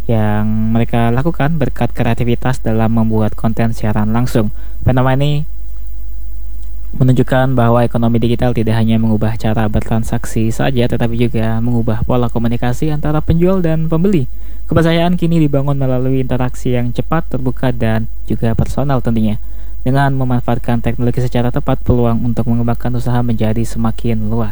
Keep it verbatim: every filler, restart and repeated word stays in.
yang mereka lakukan berkat kreativitas dalam membuat konten siaran langsung. Fenomena ini menunjukkan bahwa ekonomi digital tidak hanya mengubah cara bertransaksi saja, tetapi juga mengubah pola komunikasi antara penjual dan pembeli. Kepercayaan kini dibangun melalui interaksi yang cepat, terbuka, dan juga personal tentunya. Dengan memanfaatkan teknologi secara tepat, peluang untuk mengembangkan usaha menjadi semakin luas.